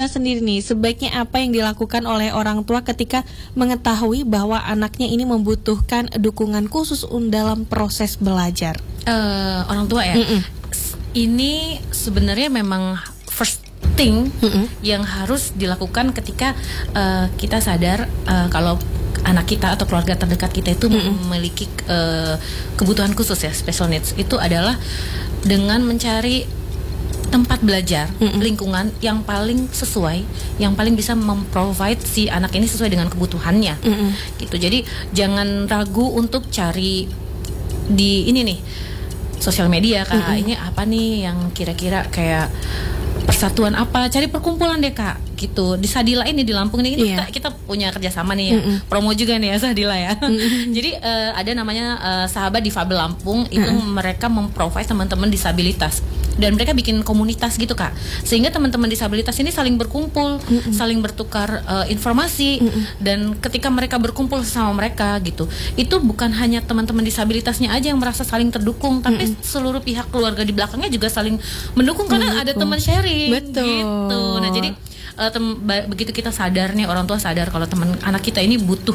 sendiri nih, sebaiknya apa yang dilakukan oleh orang tua ketika mengetahui bahwa anaknya ini membutuhkan dukungan khusus dalam proses belajar? Orang tua ya. Ini sebenarnya memang first thing yang harus dilakukan ketika kita sadar kalau anak kita atau keluarga terdekat kita itu memiliki kebutuhan khusus ya, special needs. Itu adalah dengan mencari tempat belajar, lingkungan yang paling sesuai, yang paling bisa memprovide si anak ini sesuai dengan kebutuhannya. Gitu. Jadi jangan ragu untuk cari di ini nih, sosial media Kak. Ini apa nih yang kira-kira kayak persatuan apa, cari perkumpulan deh Kak gitu. Di Sadila ini di Lampung ini kita punya kerjasama nih ya, promo juga nih ya Sadila ya. Jadi ada namanya Sahabat Difabel Lampung, itu mereka memprovide teman-teman disabilitas dan mereka bikin komunitas gitu Kak, sehingga teman-teman disabilitas ini saling berkumpul, saling bertukar informasi, dan ketika mereka berkumpul sama mereka gitu, itu bukan hanya teman-teman disabilitasnya aja yang merasa saling terdukung, tapi seluruh pihak keluarga di belakangnya juga saling mendukung karena ada teman sharing. Betul. Gitu. Nah jadi begitu kita sadar nih, orang tua sadar kalau teman anak kita ini butuh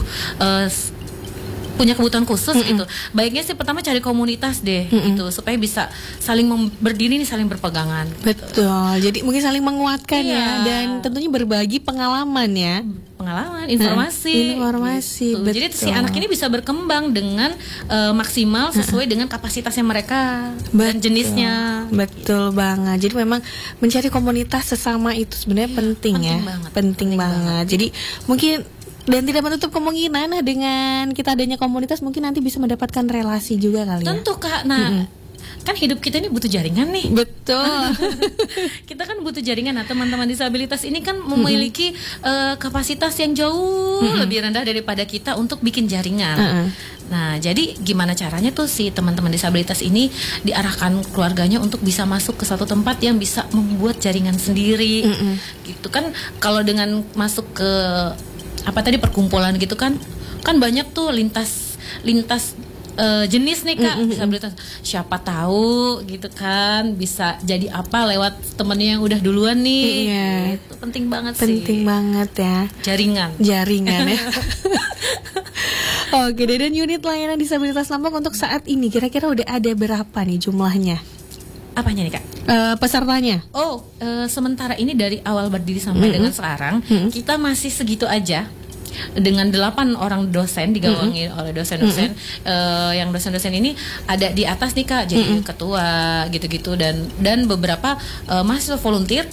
punya kebutuhan khusus gitu, baiknya sih pertama cari komunitas deh gitu, supaya bisa saling berdiri nih, saling berpegangan gitu. Betul, jadi mungkin saling menguatkan ya, dan tentunya berbagi pengalaman ya, informasi gitu. Jadi si anak ini bisa berkembang dengan maksimal sesuai dengan kapasitasnya mereka dan jenisnya. Betul banget. Jadi memang mencari komunitas sesama itu sebenarnya penting banget. Jadi mungkin dan tidak menutup kemungkinan dengan kita adanya komunitas mungkin nanti bisa mendapatkan relasi juga kali ya. Tentu Kak. Nah, kan hidup kita ini butuh jaringan nih. Betul. Kita kan butuh jaringan. Nah, teman-teman disabilitas ini kan memiliki kapasitas yang jauh lebih rendah daripada kita untuk bikin jaringan. Nah, jadi gimana caranya tuh si teman-teman disabilitas ini diarahkan keluarganya untuk bisa masuk ke satu tempat yang bisa membuat jaringan sendiri. Gitu kan, kalau dengan masuk ke perkumpulan gitu kan banyak tuh lintas jenis nih Kak, disabilitas. Siapa tahu gitu kan bisa jadi apa lewat temennya yang udah duluan nih. Itu penting banget sih. Penting banget ya. Jaringan ya. Oke, dan unit layanan disabilitas Lampung untuk saat ini kira-kira udah ada berapa nih jumlahnya? Apanya nih Kak? Pesertanya. Sementara ini dari awal berdiri sampai dengan sekarang kita masih segitu aja, dengan 8 orang dosen digawangi oleh dosen-dosen. Yang dosen-dosen ini ada di atas nih Kak, jadi ketua gitu-gitu, dan beberapa mahasiswa volunteer,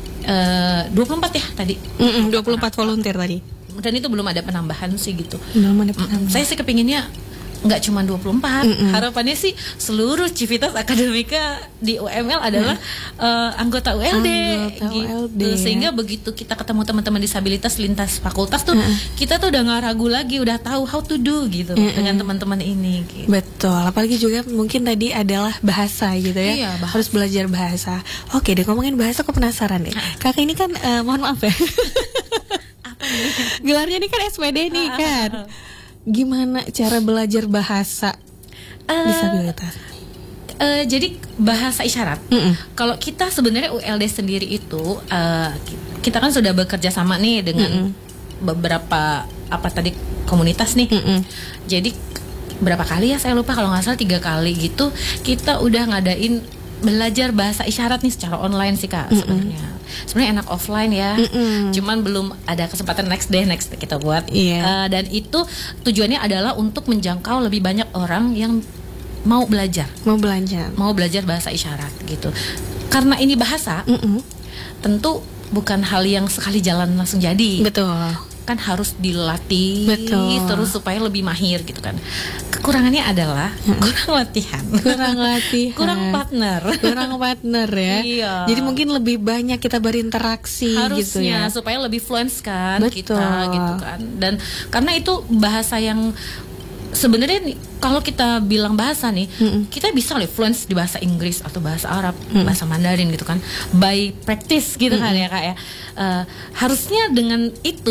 24 ya tadi. 24 volunteer tadi. Dan itu belum ada penambahan sih gitu. Belum ada penambahan. Saya sih kepinginnya nggak cuma 24. Harapannya sih seluruh Civitas Akademika di UML adalah anggota ULD gitu. Sehingga begitu kita ketemu teman-teman disabilitas lintas fakultas tuh kita tuh udah nggak ragu lagi, udah tahu how to do gitu dengan teman-teman ini gitu. Betul, apalagi juga mungkin tadi adalah bahasa gitu ya. Harus belajar bahasa. Oke deh, ngomongin bahasa aku penasaran deh. Kakak ini kan mohon maaf ya. Apa nih? Gelarnya ini kan SPD nih kan. Gimana cara belajar bahasa disabilitas? Jadi bahasa isyarat. Kalau kita sebenarnya ULD sendiri itu kita kan sudah bekerja sama nih dengan beberapa komunitas nih. Jadi berapa kali ya saya lupa, kalau nggak salah 3 kali gitu kita udah ngadain belajar bahasa isyarat nih secara online sih Kak. Sebenarnya enak offline ya, cuman belum ada kesempatan, next kita buat. Dan itu tujuannya adalah untuk menjangkau lebih banyak orang yang mau belajar bahasa isyarat gitu. Karena ini bahasa, tentu bukan hal yang sekali jalan langsung jadi. Betul. Kan harus dilatih terus supaya lebih mahir gitu kan. Kekurangannya adalah kurang latihan, kurang partner ya. Jadi mungkin lebih banyak kita berinteraksi harusnya, gitu ya, supaya lebih fluence kan kita gitu kan. Dan karena itu bahasa yang sebenarnya kalau kita bilang bahasa nih, kita bisa fluence di bahasa Inggris atau bahasa Arab, bahasa Mandarin gitu kan, by practice gitu kan ya Kak ya. Harusnya dengan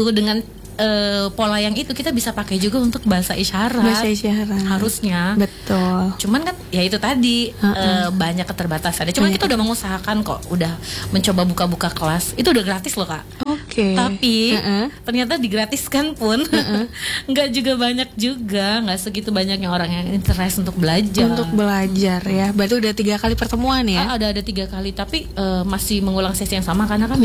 pola yang itu kita bisa pakai juga untuk bahasa isyarat. Harusnya. Betul. Cuman kan ya itu tadi banyak keterbatasannya. Cuman kita udah mengusahakan kok, udah mencoba buka-buka kelas. Itu udah gratis loh Kak. Tapi ternyata digratiskan pun nggak juga banyak juga, nggak segitu banyaknya orang yang interest untuk belajar. Untuk belajar ya, berarti udah 3 kali pertemuan ya? Udah ada 3 kali, tapi masih mengulang sesi yang sama karena kan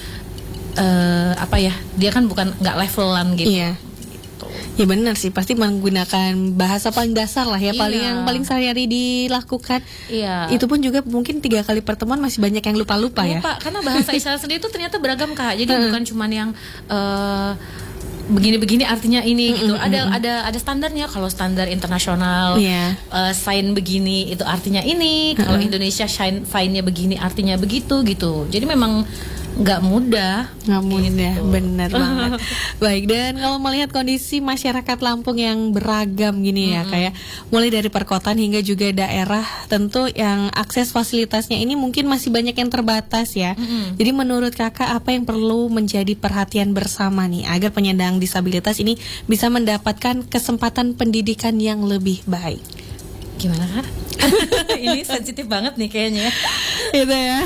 dia kan bukan nggak levelan gitu. Iya. Ya benar sih, pasti menggunakan bahasa paling dasar lah ya, yang paling sehari-hari dilakukan. Iya. Itu pun juga mungkin 3 kali pertemuan masih banyak yang lupa ya. Karena bahasa isyarat sendiri itu ternyata beragam Kak. Jadi bukan cuman yang begini-begini artinya ini gitu. Ada standarnya. Kalau standar internasional sign begini itu artinya ini. Kalau Indonesia sign-nya begini artinya begitu gitu. Jadi memang nggak mudah, gitu. Benar banget. Baik, dan kalau melihat kondisi masyarakat Lampung yang beragam gini ya, kayak mulai dari perkotaan hingga juga daerah, tentu yang akses fasilitasnya ini mungkin masih banyak yang terbatas ya. Jadi menurut kakak apa yang perlu menjadi perhatian bersama nih agar penyandang disabilitas ini bisa mendapatkan kesempatan pendidikan yang lebih baik? Gimana Kak? Ini sensitif banget nih kayaknya. Gitu ya.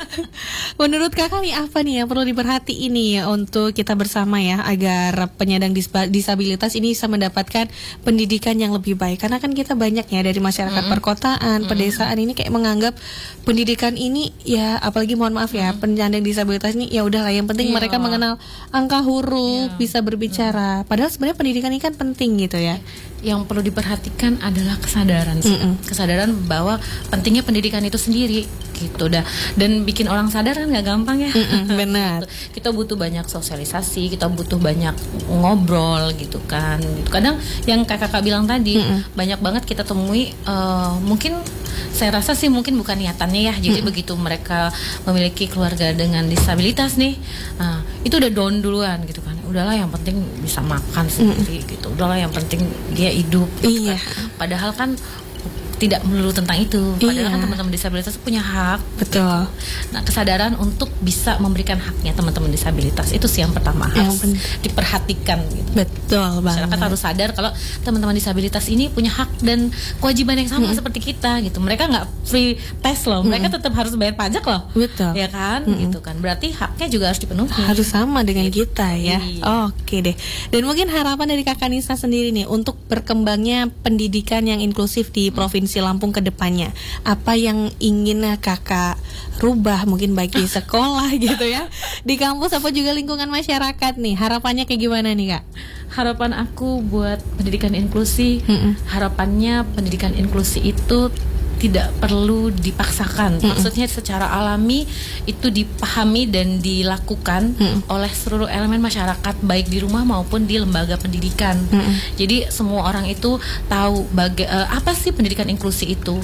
Menurut kakak nih apa nih yang perlu diperhatiin nih ya untuk kita bersama ya agar penyandang disabilitas ini bisa mendapatkan pendidikan yang lebih baik? Karena kan kita banyak ya dari masyarakat perkotaan, pedesaan ini kayak menganggap pendidikan ini ya, apalagi mohon maaf ya, penyandang disabilitas ini ya udahlah yang penting mereka mengenal angka huruf, bisa berbicara. Padahal sebenarnya pendidikan ini kan penting gitu ya. Yang perlu diperhatikan adalah kesadaran sih. Kesadaran bahwa pentingnya pendidikan itu sendiri gitu dah. Dan bikin orang sadar kan nggak gampang ya. Benar. Kita butuh banyak sosialisasi, kita butuh banyak ngobrol gitu kan. Kadang yang kakak bilang tadi banyak banget kita temui, mungkin saya rasa sih mungkin bukan niatannya ya. Jadi begitu mereka memiliki keluarga dengan disabilitas nih, itu udah down duluan gitu kan. Udahlah yang penting bisa makan sendiri gitu. Udahlah yang penting dia hidup gitu kan. Padahal kan tidak melulu tentang itu. Padahal kan teman-teman disabilitas punya hak. Betul. Nah, kesadaran untuk bisa memberikan haknya teman-teman disabilitas itu sih yang pertama harus diperhatikan gitu. Betul banget. Masyarakat harus sadar kalau teman-teman disabilitas ini punya hak dan kewajiban yang sama seperti kita gitu. Mereka nggak free test loh. Mereka tetap harus bayar pajak loh. Betul. Ya kan? Gitu kan. Berarti haknya juga harus dipenuhi. Harus sama dengan kita ya. Oke deh. Dan mungkin harapan dari Kakak Nisa sendiri nih untuk berkembangnya pendidikan yang inklusif di Provinsi Lampung ke depannya. Apa yang ingin kakak rubah mungkin baik di sekolah gitu ya, di kampus apa juga lingkungan masyarakat nih. Harapannya kayak gimana nih Kak? Harapan aku buat pendidikan inklusi, harapannya pendidikan inklusi itu tidak perlu dipaksakan. Maksudnya secara alami itu dipahami dan dilakukan oleh seluruh elemen masyarakat, baik di rumah maupun di lembaga pendidikan. Jadi semua orang itu tahu apa sih pendidikan inklusi itu,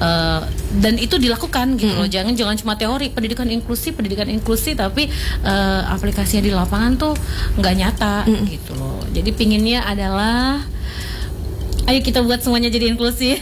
dan itu dilakukan gitu loh. Jangan cuma teori pendidikan inklusi tapi aplikasinya di lapangan tuh nggak nyata gitu loh. Jadi pinginnya adalah ayo kita buat semuanya jadi inklusi.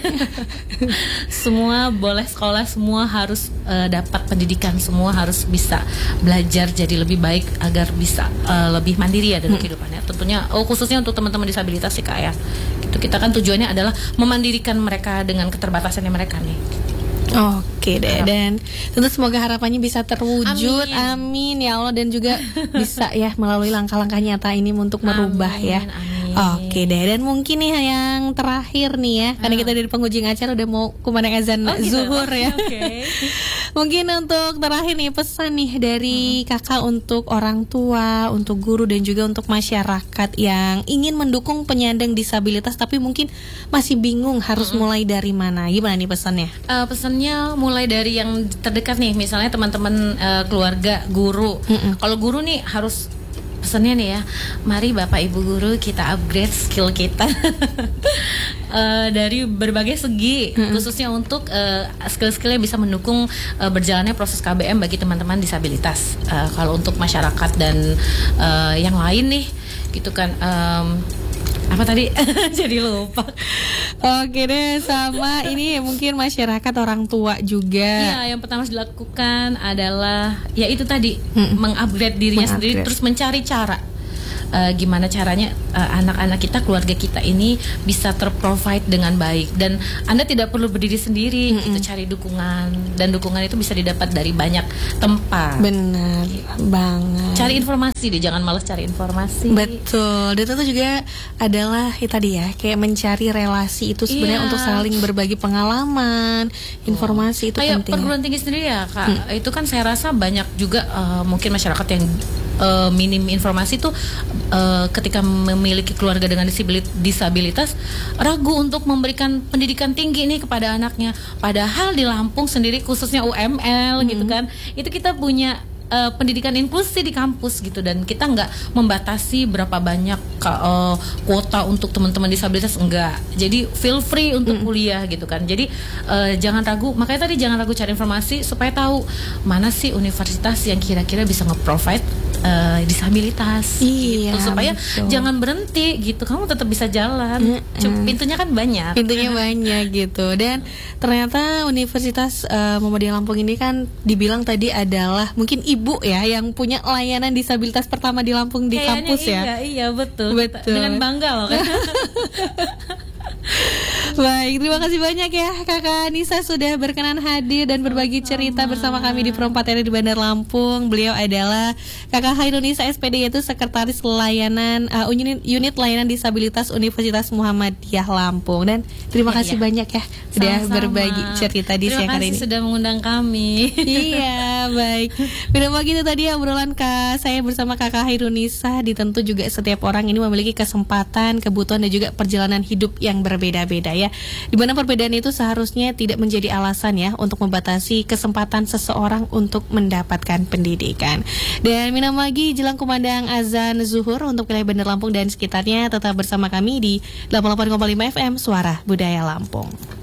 Semua boleh sekolah, semua harus dapat pendidikan, semua harus bisa belajar jadi lebih baik agar bisa lebih mandiri ya dalam kehidupannya. Tentunya khususnya untuk teman-teman disabilitas sih Kak ya. Gitu, kita kan tujuannya adalah memandirikan mereka dengan keterbatasannya mereka nih. Oke deh, dan tentu semoga harapannya bisa terwujud, amin ya Allah, dan juga bisa ya melalui langkah-langkah nyata ini untuk merubah ya. Oke deh, dan mungkin nih yang terakhir nih ya, karena kita dari penghujung acara udah mau kumandang azan zuhur ya. Mungkin untuk terakhir nih pesan nih dari kakak untuk orang tua, untuk guru dan juga untuk masyarakat yang ingin mendukung penyandang disabilitas tapi mungkin masih bingung harus mulai dari mana. Gimana nih pesannya? Pesannya mulai dari yang terdekat nih, misalnya teman-teman keluarga, guru. Kalau guru nih harus pesannya nih ya, mari Bapak Ibu guru kita upgrade skill kita dari berbagai segi, khususnya untuk skill-skill yang bisa mendukung berjalannya proses KBM bagi teman-teman disabilitas. Kalau untuk masyarakat dan yang lain nih, gitu kan. Apa tadi? Jadi lupa. Oke deh, sama ini mungkin masyarakat, orang tua juga. Iya, yang pertama harus dilakukan adalah ya itu tadi, mengupgrade dirinya sendiri, terus mencari cara gimana caranya anak-anak kita, keluarga kita ini bisa terprovide dengan baik. Dan Anda tidak perlu berdiri sendiri, gitu, cari dukungan, dan dukungan itu bisa didapat dari banyak tempat. Benar banget. Cari informasi deh, jangan malas cari informasi. Betul. Dan itu juga adalah tadi ya, kayak mencari relasi itu sebenarnya untuk saling berbagi pengalaman, informasi itu kayak penting. perguruan tinggi sendiri ya Kak, itu kan saya rasa banyak juga mungkin masyarakat yang minim informasi tuh ketika memiliki keluarga dengan disabilitas ragu untuk memberikan pendidikan tinggi nih kepada anaknya. Padahal di Lampung sendiri khususnya UML gitu kan, itu kita punya pendidikan inklusi di kampus gitu, dan kita nggak membatasi berapa banyak kuota untuk teman-teman disabilitas, enggak. Jadi feel free untuk kuliah gitu kan. Jadi jangan ragu, makanya tadi jangan ragu cari informasi supaya tahu mana sih universitas yang kira-kira bisa nge-provide disabilitas gitu, supaya jangan berhenti gitu, kamu tetap bisa jalan. Pintunya kan banyak. Pintunya banyak gitu. Dan ternyata Universitas Muhammadiyah Lampung ini kan dibilang tadi adalah mungkin ibu ya yang punya layanan disabilitas pertama di Lampung di kayaknya kampus ya. Iya betul. Dengan bangga loh kan. Baik, terima kasih banyak ya Kakak Nisa sudah berkenan hadir dan berbagi cerita bersama kami di Pro 4 RRI di Bandar Lampung. Beliau adalah Kakak Hairunisa SPD, yaitu Sekretaris Layanan Unit Layanan Disabilitas Universitas Muhammadiyah Lampung. Dan terima kasih banyak ya sudah berbagi cerita di siang hari ini. Terima kasih sudah mengundang kami. Iya, baik. Beda begitu tadi obrolan saya bersama Kakak Hairunisa. Tentu juga setiap orang ini memiliki kesempatan, kebutuhan dan juga perjalanan hidup yang berbeda-beda ya. Di mana perbedaan itu seharusnya tidak menjadi alasan ya untuk membatasi kesempatan seseorang untuk mendapatkan pendidikan. Dan minum lagi jelang kumandang azan zuhur untuk wilayah Bandar Lampung dan sekitarnya, tetap bersama kami di 88,5 FM Suara Budaya Lampung.